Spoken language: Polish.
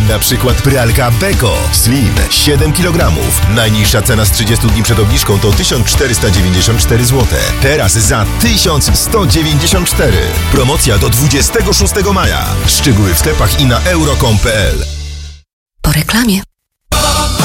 Na przykład pralka Beko Slim 7 kg. Najniższa cena z 30 dni przed obniżką to 1494 zł. Teraz za 1194. Promocja do 26 maja. Szczegóły w sklepach i na euro.com.pl. Po reklamie.